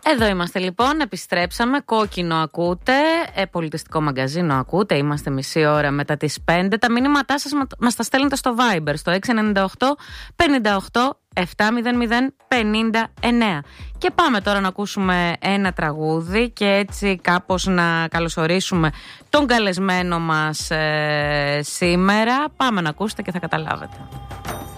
Εδώ είμαστε λοιπόν, επιστρέψαμε. Κόκκινο ακούτε, πολιτιστικό μαγκαζίνο ακούτε. Είμαστε μισή ώρα μετά τις 5. Τα μήνυματά σας μας τα στέλνετε στο Viber, στο 698 58 700 59. Και πάμε τώρα να ακούσουμε ένα τραγούδι και έτσι κάπως να καλωσορίσουμε τον καλεσμένο μας σήμερα. Πάμε να ακούσετε και θα καταλάβετε.